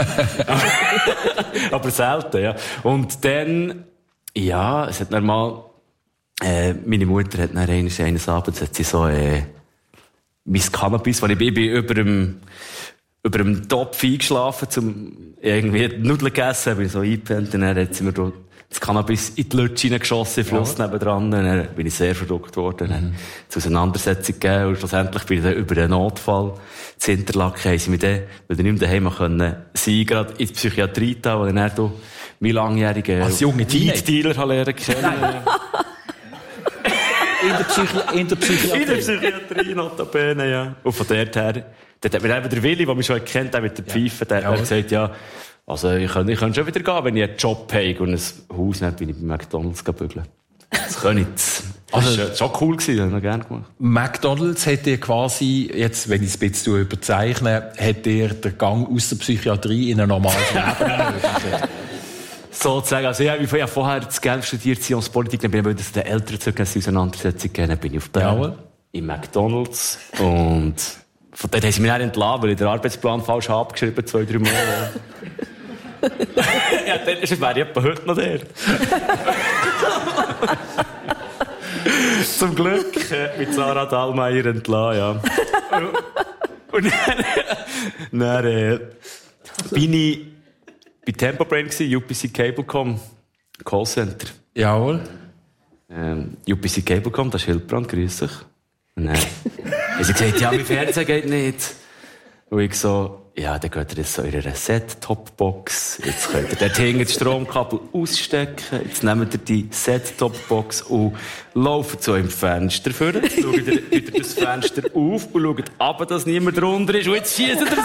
Aber selten, ja. Und dann, ja, es hat normal, äh, meine Mutter hat dann eines, eines Abends, hat sie so, äh, mein Cannabis, weil ich bin, bin über dem, über dem Topf eingeschlafen, zum irgendwie Nudeln gegessen, bin so eingepennt, und dann hat sie mir das Cannabis in die Lutsche hineingeschossen, im Fluss ja. nebendran, und dann bin ich sehr verrückt worden, mhm. dann zur Auseinandersetzung gegeben, und schlussendlich bin ich dann über einen Notfall zu Interlaken, haben sie mich dann, weil ich nicht mehr daheim können, sie gerade in die Psychiatrie da, wo dann du mein langjähriger Weed-Dealer lernen kennen. In der, Psychi- in der Psychiatrie? In der Psychiatrie, notabene, ja. Und von dort her, dort hat mir eben der Willi, der mich schon kennt, der mit der Pfeife, der ja. hat gesagt, ja, also ich könnte, ich könnte schon wieder gehen, wenn ich einen Job habe und ein Haus nicht, bin ich bei McDonalds bügeln. Das kann ich. Das also, war schon cool gewesen, das habe ich gerne gemacht. McDonalds hat dir quasi, jetzt, wenn ich es ein bisschen überzeichne, hat dir den Gang aus der Psychiatrie in ein normales Leben ermöglicht. Sozusagen. Also, ich habe vorher das Geld studiert, Science-Politik, dann bin ich den Eltern zurück, als sie Auseinandersetzung gegeben, dann bin ich auf Bern, in McDonalds, und von dort haben sie mich dann entlassen, weil ich den Arbeitsplan falsch habe abgeschrieben, zwei, drei Mal. Ja, dann wäre ich etwa heute noch der. Zum Glück äh, mit Sarah Dahlmeier entlassen, ja. Und dann, dann äh, bin ich bei Tempobrain gsi, U P C Cablecom, Callcenter. Jawohl. Ähm, U P C Cablecom, das ist Hildbrand, grüß dich. Und dann haben sie gesagt, ja, mein Fernseher geht nicht. Und ich so, ja, dann geht ihr jetzt so in eine Set-Top-Box. Jetzt könnt ihr dort hinten das Stromkabel ausstecken. Jetzt nehmt ihr die Set-Top-Box und lauft so im Fenster vor. Jetzt schaut ihr wieder das Fenster auf und schaut ab, dass niemand drunter ist. Und jetzt schießt ihr so.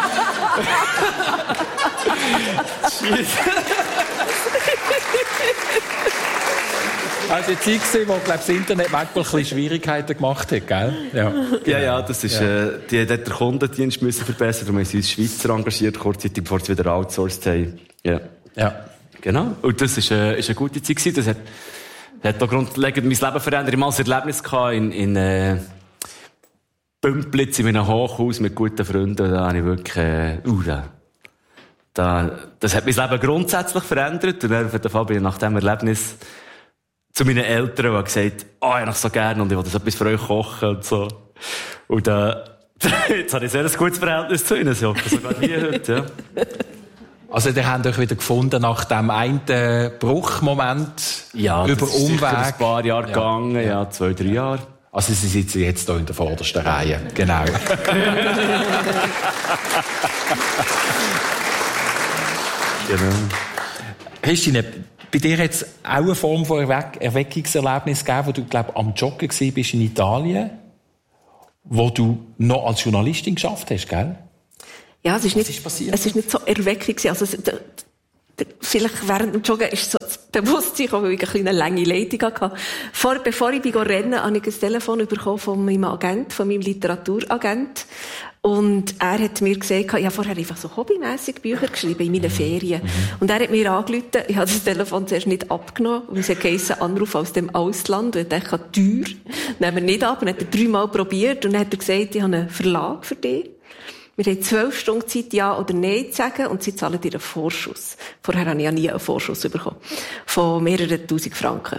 Also die Zeit gewesen, wo, glaube das Internet manchmal ein bisschen Schwierigkeiten gemacht hat, gell? Ja, ja, ja, das ist, ja. Äh, die hat den Kundendienst müssen verbessern, darum haben sie uns Schweizer engagiert, kurzzeitig, bevor sie wieder outsourced haben. Ja. Ja. Genau. Und das ist, äh, ist eine gute Zeit gewesen. Das hat, hat auch grundlegend mein Leben verändert. Ich hatte mal ein Erlebnis gehabt in, in, äh, Bümplitz in einem Hochhaus mit guten Freunden. Da habe ich wirklich, äh, uh, da, da, das hat mein Leben grundsätzlich verändert. Und dann bin ich nach diesem Erlebnis zu meinen Eltern und habe gesagt, oh, ich habe so gerne und ich will das etwas für euch kochen und so. Und, äh, jetzt habe ich sehr ein gutes Verhältnis zu ihnen. Sie hocken sogar hier heute, ja. Also, ihr habt euch wieder gefunden nach dem einen Bruchmoment ja, über das Umweg. Ist ein paar Jahre ja. gegangen, ja, ja, zwei, drei Jahre. Also, Sie sitzen jetzt hier in der vordersten Reihe. Genau. Genau. Christine, bei dir hat es auch eine Form von Erweck- Erweckungserlebnis gegeben, wo du, glaube ich, am Joggen warst bist in Italien, wo du noch als Journalistin geschafft hast, gell? Ja, es ist nicht, ist passiert? es ist nicht so erweckend gewesen. Also, es, der, der, vielleicht während dem Joggen ist so das Bewusstsein gekommen, weil ich eine kleine lange Leitung hatte. Vor, bevor ich bin rennen, habe ich ein Telefon bekommen von meinem Agent, von meinem Literaturagent. Und er hat mir gesagt, ich habe vorher einfach so hobbymässig Bücher geschrieben in meinen Ferien. Mhm. Und er hat mir angerufen, ich habe das Telefon zuerst nicht abgenommen, weil es geheißen, Anruf aus dem Ausland. Und ich dachte, teuer, nehmen wir nicht ab. Und dann hat er dreimal probiert und dann hat er gesagt, ich habe einen Verlag für dich. Wir haben zwölf Stunden Zeit, Ja oder Nein zu sagen, und sie zahlen dir einen Vorschuss. Vorher habe ich ja nie einen Vorschuss bekommen. Von mehreren tausend Franken.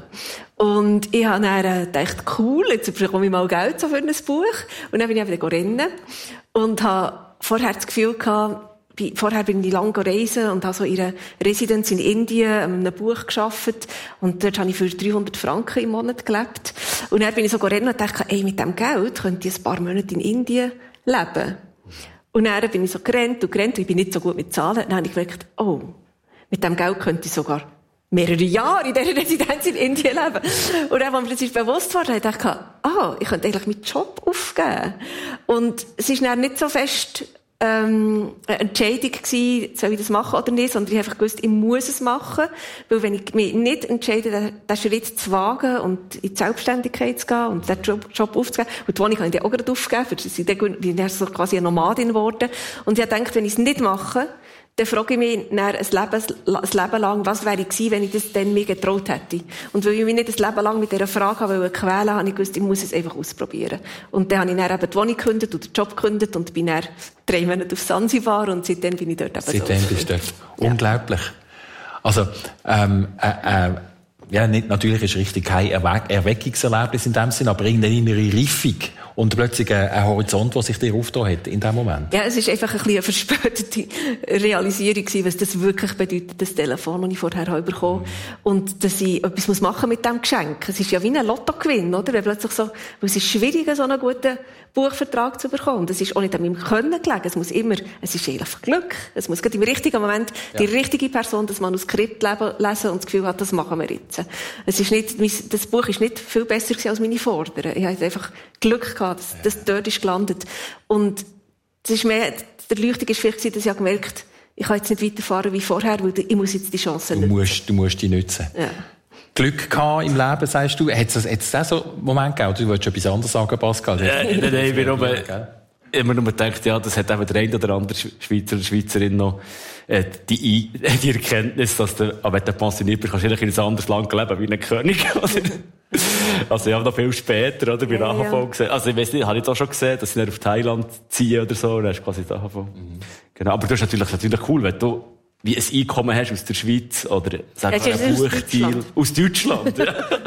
Und ich habe dann gedacht, cool, jetzt bekomme ich mal Geld so für ein Buch. Und dann bin ich wieder rennen. Und habe vorher das Gefühl gehabt, vorher bin ich lange reisen und habe so in einer Residenz in Indien an einem Buch gearbeitet. Und dort habe ich für dreihundert Franken im Monat gelebt. Und dann bin ich so rennen und dachte, ey, mit dem Geld könnte ich ein paar Monate in Indien leben. Und dann bin ich so gerannt und gerannt und ich bin nicht so gut mit Zahlen. Dann habe ich gemerkt, oh, mit dem Geld könnte ich sogar mehrere Jahre in dieser Residenz in Indien leben. Und dann, als mir das ist bewusst wurde, habe ich gedacht, ah, ich könnte eigentlich meinen Job aufgeben. Und es ist dann nicht so fest ähm, eine Entscheidung gewesen, soll ich das machen oder nicht, sondern ich habe einfach gewusst, ich muss es machen, weil wenn ich mich nicht entscheide, den, den Schritt zu wagen und in die Selbstständigkeit zu gehen und den Job, Job aufzugeben, und die Wohnung habe ich dann auch gerade aufgegeben, für dann bin ich so quasi eine Nomadin geworden. Und ich habe gedacht, wenn ich es nicht mache, dann frage ich mich dann ein Leben, ein Leben lang, was wäre ich gewesen, wenn ich das dann mir getraut hätte. Und weil ich mich nicht ein Leben lang mit dieser Frage quälen wollte, habe ich gewusst, ich muss es einfach ausprobieren. Und dann habe ich dann eben die Wohnung gekündigt und den Job gekündigt und bin dann drei Monate auf Sansibar und seitdem bin ich dort eben Seitdem so. Bist du dort. Ja. Unglaublich. Also, ähm, äh, äh, ja, nicht, natürlich ist richtig kein Erwe- Erweckungserlebnis in dem Sinn, aber irgendeine innere Reifung und plötzlich ein, ein Horizont, der sich dir aufgetan hat in dem Moment. Ja, es ist einfach ein bisschen eine verspätete Realisierung gewesen, was das wirklich bedeutet, das Telefon, das ich vorher habe bekommen. Mhm. Und dass ich etwas machen muss mit diesem Geschenk. Es ist ja wie ein Lottogewinn, oder? Wenn plötzlich so, weil es ist schwierig, so einen guten Buchvertrag zu bekommen. Das ist auch nicht an meinem Können gelegen. Es muss immer, es ist einfach Glück. Es muss gerade im richtigen Moment ja. die richtige Person das Manuskript lesen und das Gefühl hat, das machen wir jetzt. Es ist nicht, das Buch ist nicht viel besser gewesen als meine Vorderen. Ich hatte einfach Glück gehabt, dass das dort ist gelandet. Und es ist mehr, der Leuchtung ist vielleicht, dass ich habe gemerkt, ich kann jetzt nicht weiterfahren wie vorher, weil ich muss jetzt die Chance nutzen. Du musst, du musst die nutzen. Ja. Glück gehabt im Leben, sagst du. Hat es auch so einen Moment gegeben? Du wolltest etwas anderes sagen, Pascal? Ja, nein, nein, ich bin immer, immer nur gedacht, ja, das hat eben der eine oder andere Schweizer oder Schweizerin noch, äh, die, die Erkenntnis, dass du, aber wenn du pensioniert bist, kannst du in ein anderes Land leben, wie ein König. Also, ich habe noch viel später, oder, bei der A H V gesehen. Also, ich weiss nicht, habe ich da schon gesehen, dass ich dann auf Thailand ziehe oder so, und dann hast du quasi die A H V. Mhm. Genau. Aber das ist natürlich, natürlich cool, wenn du, wie ein Einkommen hast aus der Schweiz oder sagen wir ein Buchstil aus Deutschland. Ja,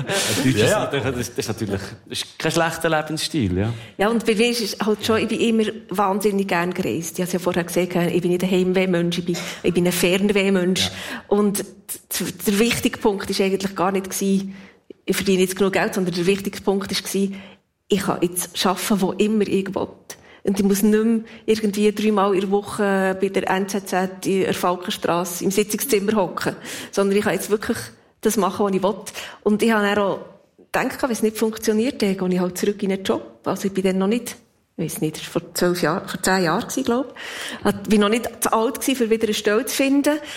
ja, das ist natürlich das ist kein schlechter Lebensstil. Ja, ja, und bei mir ist es halt schon, ich bin immer wahnsinnig gern gereist. Ich habe es ja vorher gesagt, ich bin nicht ein Heimweh-Mensch, ich bin, ich bin ein Fernweh-Mensch. Ja. Und der wichtige Punkt war eigentlich gar nicht gewesen, ich verdiene jetzt genug Geld, sondern der wichtige Punkt war, ich kann jetzt arbeiten, wo immer ich will. Und ich muss nicht mehr irgendwie dreimal in der Woche bei der N Z Z in der Falkenstrasse im Sitzungszimmer hocken. Sondern ich kann jetzt wirklich das machen, was ich will. Und ich habe dann auch gedacht, wenn es nicht funktioniert, dann gehe ich halt zurück in den Job. Also ich bin dann noch nicht, ich weiss nicht, das war vor zwölf Jahren, vor zehn Jahren, glaube ich. Ich war noch nicht zu alt, um wieder eine Stelle zu finden.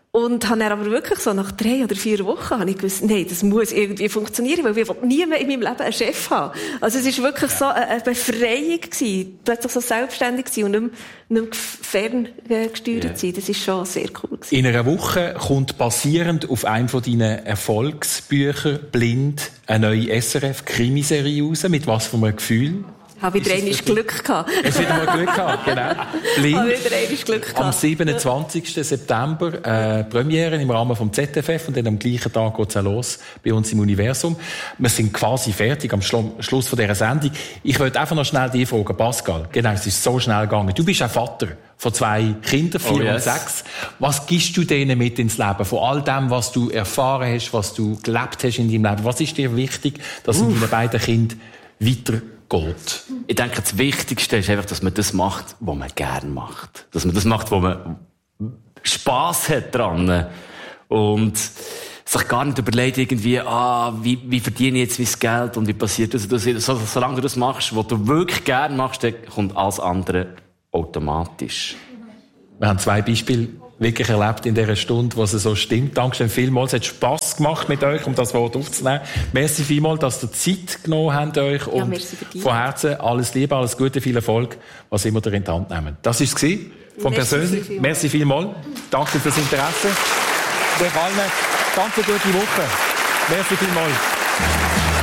Und habe dann aber wirklich so nach drei oder vier Wochen habe ich gewusst, nein, das muss irgendwie funktionieren, weil ich nie mehr in meinem Leben einen Chef haben. Also es ist wirklich so eine Befreiung gewesen, plötzlich so selbstständig gewesen und nicht mehr, nicht mehr ferngesteuert yeah. sein. Das ist schon sehr cool gewesen. In einer Woche kommt basierend auf einem von deinen Erfolgsbüchern «Blind» eine neue S R F-Krimiserie raus. Mit was für einem Gefühl? Habe wieder einmal Glück gehabt. Es wieder mal Glück gehabt, genau. Blind. Habe wieder einmal Glück gehabt. Am siebenundzwanzigsten September, äh, Premiere im Rahmen vom Z F F und dann am gleichen Tag geht's auch los bei uns im Universum. Wir sind quasi fertig am Schlu- Schluss von dieser Sendung. Ich wollte einfach noch schnell dich fragen, Pascal. Genau, es ist so schnell gegangen. Du bist auch Vater von zwei Kindern, vier oh, yes. und sechs. Was gibst du denen mit ins Leben? Von all dem, was du erfahren hast, was du gelebt hast in deinem Leben. Was ist dir wichtig, dass in deinen beiden Kindern weiter geht? Ich denke, das Wichtigste ist einfach, dass man das macht, was man gerne macht. Dass man das macht, wo man Spass hat dran. Und sich gar nicht überlegt, irgendwie, ah, wie, wie verdiene ich jetzt mein Geld und wie passiert das? das so, solange du das machst, was du wirklich gerne machst, dann kommt alles andere automatisch. Wir haben zwei Beispiele wirklich erlebt in dieser Stunde, wo es so stimmt. Dankeschön vielmals. Es hat Spass gemacht mit euch, um das Wort aufzunehmen. Merci vielmals, dass ihr Zeit genommen habt euch. Ja, und von Herzen alles Liebe, alles Gute, viel Erfolg, was immer ihr in die Hand nehmt. Das war es von persönlich. Viel Merci vielmals. Danke fürs Interesse. Und euch allen ganz eine gute Woche. Merci vielmals.